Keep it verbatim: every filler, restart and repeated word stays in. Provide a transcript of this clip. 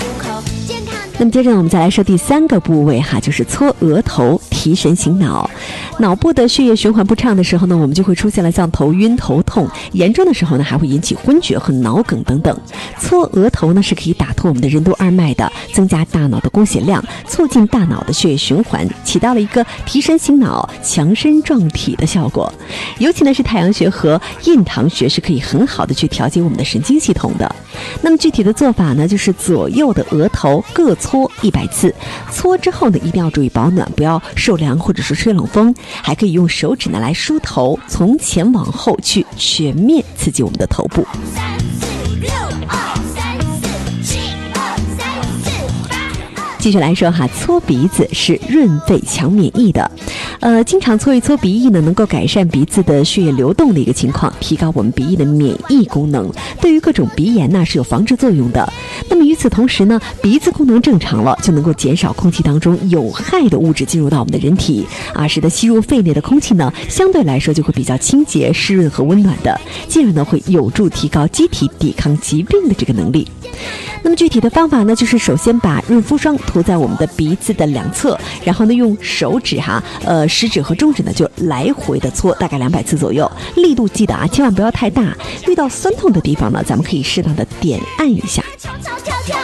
那么接着呢，我们再来说第三个部位哈，就是搓额头，提神醒脑。脑部的血液循环不畅的时候呢，我们就会出现了像头晕、头痛，严重的时候呢，还会引起昏厥和脑梗等等。搓额头呢，是可以打通我们的任督二脉的，增加大脑的供血量，促进大脑的血液循环，起到了一个提神醒脑、强身壮体的效果。尤其呢是太阳穴和印堂穴是可以很好的去调节我们的神经系统的。那么具体的做法呢，就是左右的额头各搓一百次，搓之后呢，一定要注意保暖，不要受凉或者是吹冷风，还可以用手指呢来梳头，从前往后去全面刺激我们的头部。继续来说哈，搓鼻子是润肺强免疫的，呃，经常搓一搓鼻翼呢，能够改善鼻子的血液流动的一个情况，提高我们鼻翼的免疫功能，对于各种鼻炎呢是有防治作用的。那么与此同时呢，鼻子功能正常了，就能够减少空气当中有害的物质进入到我们的人体啊，使得吸入肺内的空气呢，相对来说就会比较清洁、湿润和温暖的，进而呢会有助提高机体抵抗疾病的这个能力。那么具体的方法呢，就是首先把润肤霜涂在我们的鼻子的两侧，然后呢用手指哈，呃食指和中指呢就来回的搓，大概两百次左右，力度记得啊，千万不要太大。遇到酸痛的地方呢，咱们可以适当的点按一下。跳跳跳跳